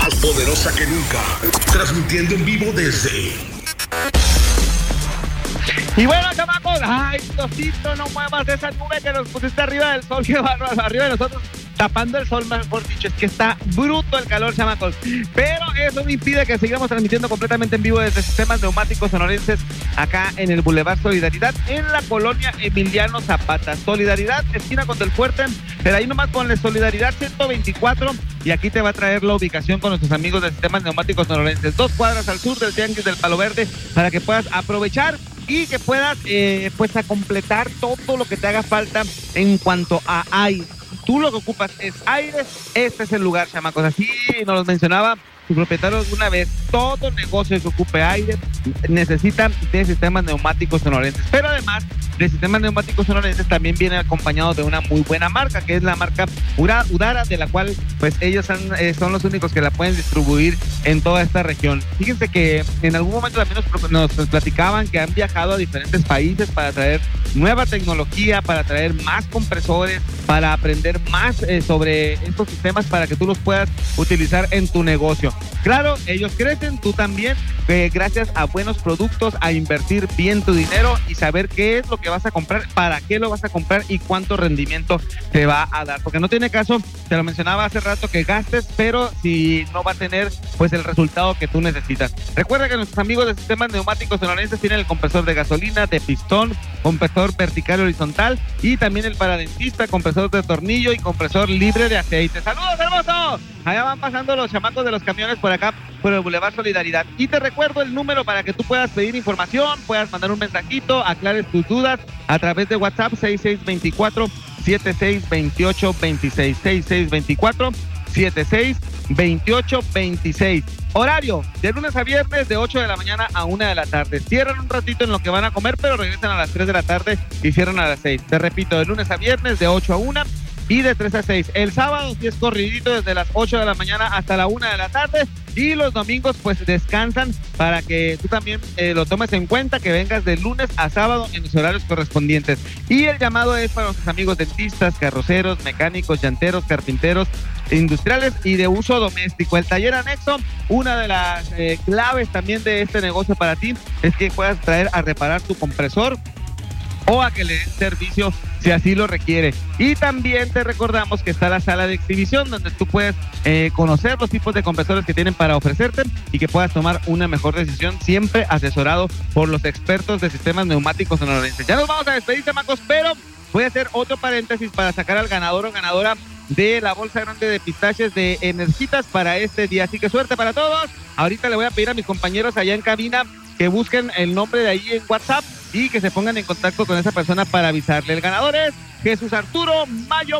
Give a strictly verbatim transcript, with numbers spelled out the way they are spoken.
más poderosa que nunca, transmitiendo en vivo desde... Y bueno, chamacos, ay, Diosito, no muevas esa nube que nos pusiste arriba del sol, que va arriba de nosotros, tapando el sol, mejor dicho. Es que está bruto el calor, chamacos. Pero eso no impide que sigamos transmitiendo completamente en vivo desde Sistemas Neumáticos Sonorenses, acá en el Boulevard Solidaridad, en la colonia Emiliano Zapata. Solidaridad, esquina con Del Fuerte, pero ahí nomás ponle Solidaridad ciento veinticuatro, y aquí te va a traer la ubicación con nuestros amigos de Sistemas Neumáticos Sonorenses. Dos cuadras al sur del Tianguis del Palo Verde, para que puedas aprovechar y que puedas eh, pues a completar todo lo que te haga falta en cuanto a aire. Tú lo que ocupas es aire, este es el lugar, chamacos. Así nos lo mencionaba su propietario alguna vez. Todo negocio que ocupe aire necesita de Sistemas Neumáticos Sonorenses. Pero además de Sistemas Neumáticos Sonorenses también viene acompañado de una muy buena marca, que es la marca Udara, de la cual pues ellos han, eh, son los únicos que la pueden distribuir en toda esta región. Fíjense que en algún momento también nos, nos platicaban que han viajado a diferentes países para traer nueva tecnología, para traer más compresores, para aprender más eh, sobre estos sistemas para que tú los puedas utilizar en tu negocio. Claro, ellos crecen, tú también, eh, gracias a buenos productos, a invertir bien tu dinero y saber qué es lo que vas a comprar, para qué lo vas a comprar y cuánto rendimiento te va a dar. Porque no tiene caso, te lo mencionaba hace rato, que gastes, pero si no va a tener pues el resultado que tú necesitas. Recuerda que nuestros amigos de Sistemas Neumáticos Sonorenses tienen el compresor de gasolina, de pistón, compresor vertical y horizontal, y también el paradentista, compresor de tornillo y compresor libre de aceite. ¡Saludos, hermoso! Allá van pasando los chamacos de los camiones por acá, por el Boulevard Solidaridad. Y te recuerdo el número para que tú puedas pedir información, puedas mandar un mensajito, aclares tus dudas a través de WhatsApp seis seis dos cuatro, siete seis dos ocho dos seis, seis seis dos cuatro, siete seis dos ocho dos seis. Horario, de lunes a viernes, de ocho de la mañana a una de la tarde. Cierran un ratito en lo que van a comer, pero regresan a las tres de la tarde y cierran a las seis. Te repito, de lunes a viernes, de ocho a una y de tres a seis. El sábado sí es corridito desde las ocho de la mañana hasta la una de la tarde. Y los domingos pues descansan, para que tú también eh, lo tomes en cuenta, que vengas de lunes a sábado en los horarios correspondientes. Y el llamado es para nuestros amigos dentistas, carroceros, mecánicos, llanteros, carpinteros, industriales y de uso doméstico. El taller anexo, una de las eh, claves también de este negocio para ti es que puedas traer a reparar tu compresor o a que le den servicio si así lo requiere. Y también te recordamos que está la sala de exhibición, donde tú puedes eh, conocer los tipos de compresores que tienen para ofrecerte y que puedas tomar una mejor decisión, siempre asesorado por los expertos de Sistemas Neumáticos Sonorenses. Ya nos vamos a despedir, chamacos, pero voy a hacer otro paréntesis para sacar al ganador o ganadora de la bolsa grande de pistaches de Energitas para este día. Así que suerte para todos. Ahorita le voy a pedir a mis compañeros allá en cabina que busquen el nombre de ahí en WhatsApp y que se pongan en contacto con esa persona para avisarle. El ganador es Jesús Arturo Mayo